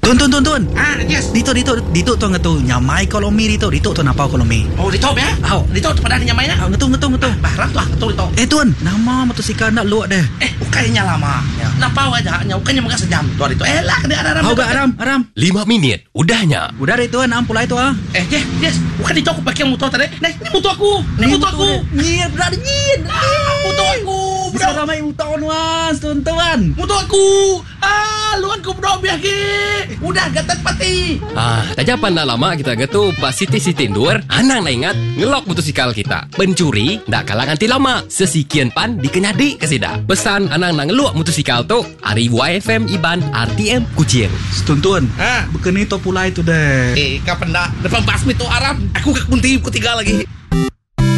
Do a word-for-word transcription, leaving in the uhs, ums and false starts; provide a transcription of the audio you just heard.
Tuan, tuan, tuan, tuan. Ah, yes. Dito, dito, dito tuan ngatu nyamai kolomi dito, dito tuan apa kolomi. Oh, dito ba? Aw. Dito pada nyamay na. Ah, ngatu, ngatu, ngatu. Barang tu ah, dito dito. Eh tuan, nama motosikal nak luak deh. Eh, ukainya lama. Ya. Napa aja, nya ukainya mga sejam tu dito. Eh, lah kena aram. Aw gak aram, aram. Lima minit, udahnya. Udah deh tuan, ampulai tu ah. Eh, yes, yes. Bukan dito aku pakai motor tadi. Nah, ini motor aku. Ini motor aku. Nyian, udah nyian. Motor aku. Bisa ramai motor nuas, tuan, tuan. Motor aku. Ah, luan ku bro biar ke. Udah gatat pati. Ah, tak japan nak lama kita gitu pas siti-siti dur, anang na ingat ngelok motosikal kita. Pencuri ndak kalah nganti lama. Sesikian pan dikenyadi kesida. Pesan anang na ngelok motosikal tu, ari Y F M Iban R T M Kucing. Tuan, tuan. Ah. Bukan itu pulai tu deh. Eh, kapan dah? Depan basmi tu Arab. Aku ke kunti ketiga lagi.